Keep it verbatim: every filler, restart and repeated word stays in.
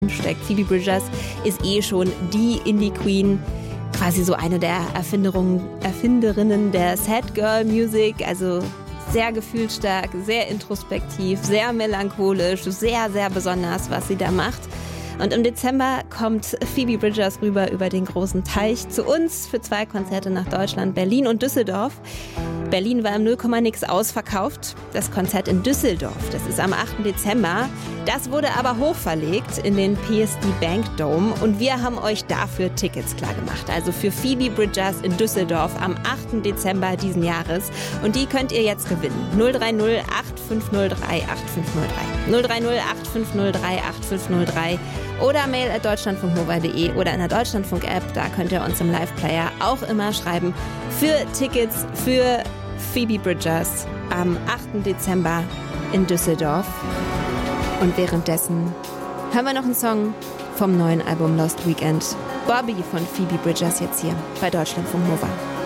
steckt. Phoebe Bridgers ist eh schon die Indie-Queen, quasi so eine der Erfinderungen, Erfinderinnen der Sad Girl Music, also sehr gefühlsstark, sehr introspektiv, sehr melancholisch, sehr, sehr besonders, was sie da macht. Und im Dezember kommt Phoebe Bridgers rüber über den großen Teich zu uns für zwei Konzerte nach Deutschland, Berlin und Düsseldorf. Berlin war im null Komma nix ausverkauft. Das Konzert in Düsseldorf, das ist am achten Dezember. Das wurde aber hochverlegt in den P S D Bank Dome und wir haben euch dafür Tickets klargemacht. Also für Phoebe Bridgers in Düsseldorf am achten Dezember diesen Jahres. Und die könnt ihr jetzt gewinnen. null drei null acht fünf null drei acht fünf null drei. null drei null acht fünf null drei acht fünf null drei oder mail at deutschlandfunknova punkt de oder in der Deutschlandfunk-App. Da könnt ihr uns im Live-Player auch immer schreiben für Tickets für Phoebe Bridgers am achten Dezember in Düsseldorf. Und währenddessen hören wir noch einen Song vom neuen Album Lost Weekend. Bobby von Phoebe Bridgers jetzt hier bei Deutschlandfunk Nova.